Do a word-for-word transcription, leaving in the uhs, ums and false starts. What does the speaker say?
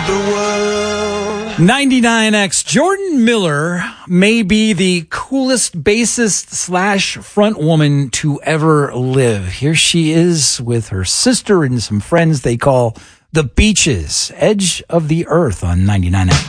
the world. ninety-nine X. Jordan Miller may be the coolest bassist slash front woman to ever live. Here she is with her sister and some friends they call the Beaches. Edge of the Earth on ninety-nine X.